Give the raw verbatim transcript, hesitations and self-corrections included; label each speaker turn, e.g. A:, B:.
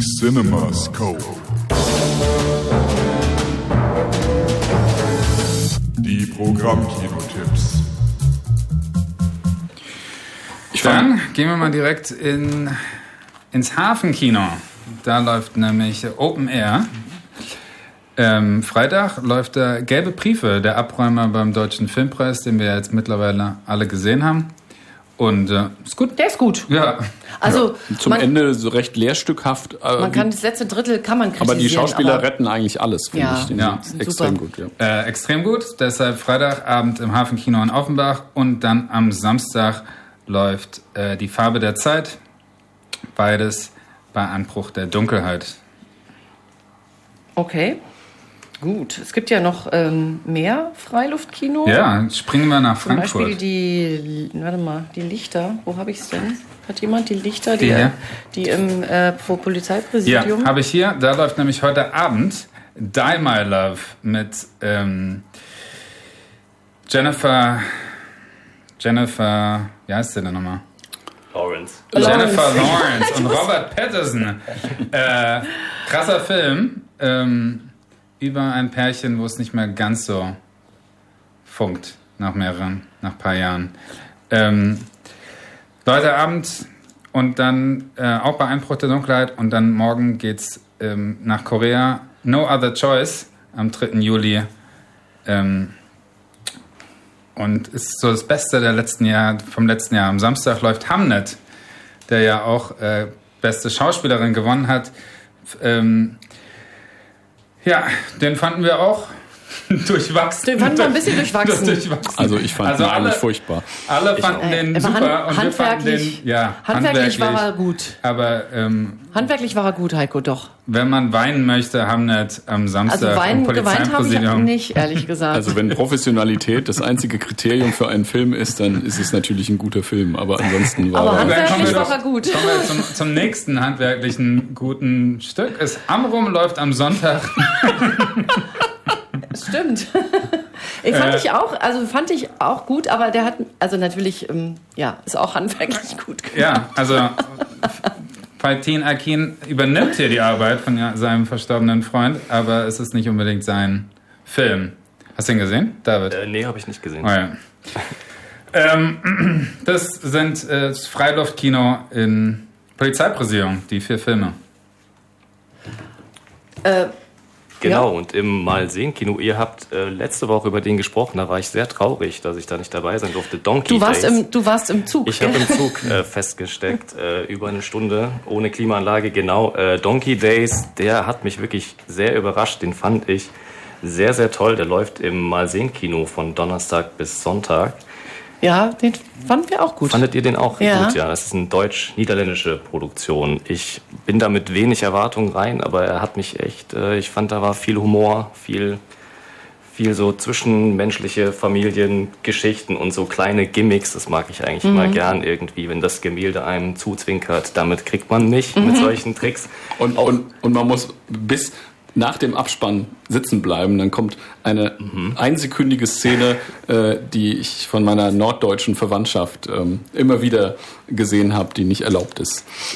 A: CinemaScope. Die Programmkino-Tipps.
B: Dann gehen wir mal direkt in, ins Hafenkino. Da läuft nämlich Open Air. Ähm, Freitag läuft da Gelbe Briefe, der Abräumer beim Deutschen Filmpreis, den wir jetzt mittlerweile alle gesehen haben. Und äh, ist gut.
C: Der ist gut.
B: Ja.
C: Also
D: ja, zum
C: man,
D: Ende so recht lehrstückhaft. Äh,
C: man kann das letzte Drittel kann man kritisieren.
D: Aber die Schauspieler
C: aber
D: retten eigentlich alles, finde
C: ja,
D: ich. Den
B: ja,
D: extrem
C: super.
D: gut. Ja.
B: Äh, extrem gut. Deshalb Freitagabend im Hafenkino in Offenbach und dann am Samstag läuft äh, Die Farbe der Zeit. Beides bei Anbruch der Dunkelheit.
C: Okay. Gut. Es gibt ja noch ähm, mehr Freiluftkino.
B: Ja, springen wir nach
C: Zum
B: Frankfurt.
C: Beispiel die, warte mal, die Lichter. Wo habe ich es denn? Hat jemand die Lichter, die,
B: Die hier?
C: die im äh, Pro
B: Ja,
C: Polizeipräsidium?
B: habe ich hier. Da läuft nämlich heute Abend Die My Love mit ähm, Jennifer, Jennifer, wie heißt sie denn nochmal?
E: Lawrence.
B: Jennifer Lawrence und Robert Pattinson. Äh, krasser Film ähm, über ein Pärchen, wo es nicht mehr ganz so funkt nach mehreren, nach ein paar Jahren. Ähm, Heute Abend und dann äh, auch bei Einbruch der Dunkelheit und dann morgen geht's ähm, nach Korea. No Other Choice am dritten Juli. Ähm, und ist so das Beste der letzten Jahr, vom letzten Jahr. Am Samstag läuft Hamnet, der ja auch äh, beste Schauspielerin gewonnen hat. Ähm, ja, den fanden wir auch durchwachsen.
C: Den fanden wir ein bisschen durchwachsen.
B: durchwachsen.
D: Also ich fand
B: Also
D: ihn
B: alle-
D: eigentlich furchtbar.
B: Alle fanden
C: auch.
B: den
C: Er war
B: super
C: hand-
B: und wir fanden den,
C: handwerklich-
B: ja,
C: handwerklich war er gut.
B: Aber ähm,
C: Handwerklich war er gut, Heiko, doch.
B: wenn man weinen möchte, Hamnet am Samstag
C: Also weinen,
B: im
C: geweint habe ich
B: Polizeipräsidium.
C: nicht, ehrlich gesagt.
D: Also wenn Professionalität das einzige Kriterium für einen Film ist, dann ist es natürlich ein guter Film. Aber ansonsten war
C: Aber
D: er...
B: Dann kommen
C: handwerklich
B: wir
C: war
B: doch-
C: er gut.
B: Kommen wir zum, zum nächsten handwerklichen guten Stück. Es Amrum läuft am Sonntag.
C: Stimmt. Ich fand
B: Äh.
C: ich auch, also fand ich auch gut, aber der hat, also natürlich, ähm, ja, ist auch handwerklich gut gemacht.
B: Ja, also Faltin Akin übernimmt hier die Arbeit von ja- seinem verstorbenen Freund, aber es ist nicht unbedingt sein Film. Hast du ihn gesehen, David?
E: Äh, nee, habe ich nicht gesehen.
B: Oh ja. ähm, das sind äh, das Freiluftkino in Polizeipräsidium, die vier Filme.
C: Äh,
E: Genau,
C: Ja.
E: und im Mal-Sehen-Kino, ihr habt äh, letzte Woche über den gesprochen, da war ich sehr traurig, dass ich da nicht dabei sein durfte. Donkey
C: du, warst
E: Days.
C: im, du warst im Zug.
E: Ich
C: gell?
E: habe im Zug äh, festgesteckt, äh, über eine Stunde, ohne Klimaanlage, genau. Äh, Donkey Days, der hat mich wirklich sehr überrascht, den fand ich sehr, sehr toll. Der läuft im Mal-Sehen-Kino von Donnerstag bis Sonntag.
C: Ja, den fanden wir auch gut.
E: Fandet ihr den auch
C: Ja.
E: gut? Ja, das ist eine deutsch-niederländische Produktion. Ich bin da mit wenig Erwartung rein, aber er hat mich echt, äh, ich fand, da war viel Humor, viel, viel so zwischenmenschliche Familiengeschichten und so kleine Gimmicks. Das mag ich eigentlich immer gern irgendwie, wenn das Gemälde einem zuzwinkert. Damit kriegt man mich mit solchen Tricks.
D: Und, und, und man muss bis nach dem Abspann sitzen bleiben. Dann kommt eine einsekündige Szene, äh, die ich von meiner norddeutschen Verwandtschaft ähm, immer wieder gesehen habe, die nicht erlaubt ist.